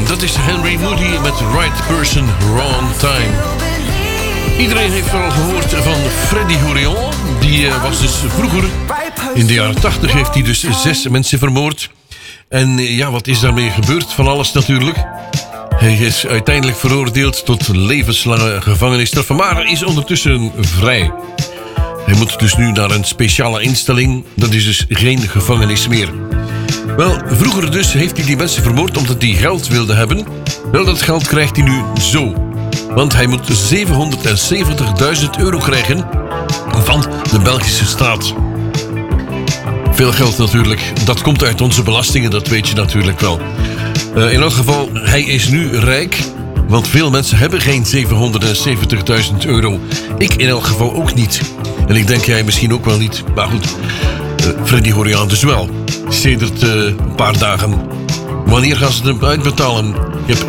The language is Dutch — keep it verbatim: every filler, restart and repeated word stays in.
dat is Henry Moody met Right Person, Wrong Time. Iedereen heeft wel gehoord van Freddy Horion. Die uh, was dus vroeger, in de jaren tachtig, heeft hij dus zes mensen vermoord. En uh, ja, wat is daarmee gebeurd? Van alles natuurlijk. Hij is uiteindelijk veroordeeld tot levenslange gevangenisstraf, maar is ondertussen vrij. Hij moet dus nu naar een speciale instelling. Dat is dus geen gevangenis meer. Wel, vroeger dus heeft hij die mensen vermoord omdat hij geld wilde hebben. Wel, dat geld krijgt hij nu zo. Want hij moet zevenhonderdzeventigduizend euro krijgen van de Belgische staat. Veel geld natuurlijk. Dat komt uit onze belastingen, dat weet je natuurlijk wel. Uh, in elk geval, hij is nu rijk. Want veel mensen hebben geen zevenhonderdzeventigduizend euro. Ik in elk geval ook niet. En ik denk jij misschien ook wel niet. Maar goed, uh, Freddy Horion dus wel. Sedert uh, een paar dagen. Wanneer gaan ze hem uitbetalen? Je hebt